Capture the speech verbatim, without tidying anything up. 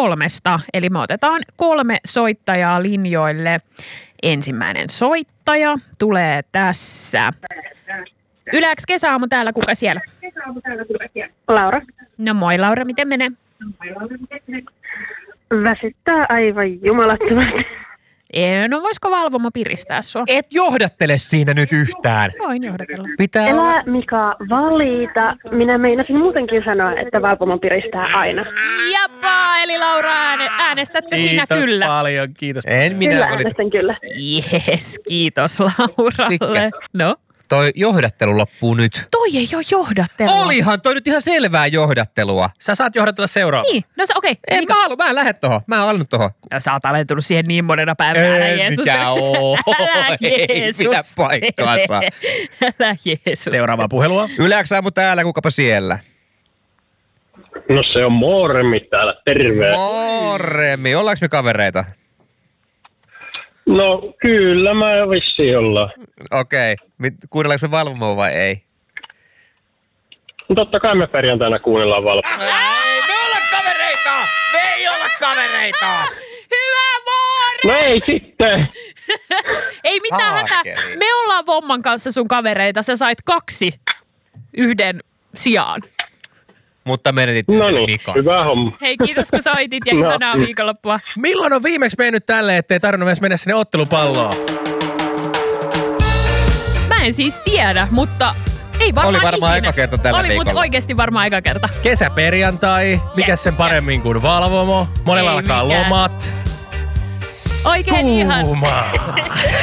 kolmesta. Eli me otetaan kolme soittajaa linjoille. Ensimmäinen soittaja tulee tässä. Yläks kesäaamu täällä, kuka siellä? Laura. No moi Laura, miten menee? Väsyttää aivan jumalattomasti. Ei, no voisiko valvomo piristää sua? Et johdattele siinä nyt yhtään. Voin johdatella. Pitää olla... Elä Mika valita. Minä meinasin muutenkin sanoa, että valvomo piristää aina. Japa, eli Laura, ääne, äänestätkö sinä Kiitos kyllä? paljon, kiitos. En minä Kyllä valita. äänestän kyllä. Jes, kiitos Lauralle. Sikkä. No? Toi johdattelu loppuu nyt. Toi ei ole johdattelua. Olihan toi nyt ihan selvää johdattelua. Sä saat johdatella seuraavaa. Niin, no se okei. Okay. En mä halu, mä en lähde tohon. Mä en alennut tohon. No, sä oot alentunut siihen niin monena päivänä. Älä Ei Jeesus. mikä oo. Älä Ei Jeesus. pidä paikkaansa. Älä Jeesus. Seuraavaa puhelua. Yläksaamu täällä, kukapa siellä? No se on Mooremi täällä, terve. Moremi, ollaanko me kavereita? No kyllä mä vissiin ollaan. Okei. Okay. Kuunnellaanko me valvomoa vai ei? No totta kai me perjantaina kuunnellaan valvoa. Ei, me olla kavereita! Me ei olla kavereita! Hyvä Moori! No ei sitten. Ei mitään hätää. Saakeli. Me ollaan Vomman kanssa sun kavereita. Sä sait kaksi yhden sijaan. Mutta menetit No niin, Mikan. hyvä homma. Hei, kiitos kun soitit ja No. ihanaa viikonloppua. Milloin on viimeksi mennyt tälleen, ettei tarvinnut edes mennä sinne ottelupalloon? Mä en siis tiedä, mutta ei varmaan Oli varmaan ikinä. eka kerta tällä Oli, viikolla. mutta oikeasti varmaan eka kerta. Kesäperjantai, mikä Yes, sen paremmin kuin valvomo. Monella Ei alkaa mikään. lomat. Oikein ihan. Kuumaa.